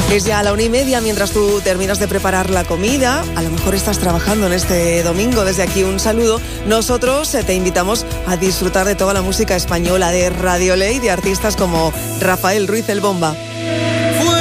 Es ya a la 1:30 mientras tú terminas de preparar la comida. A lo mejor estás trabajando en este domingo. Desde aquí un saludo. Nosotros te invitamos a disfrutar de toda la música española de Radio Ley, de artistas como Rafael Ruiz el Bomba.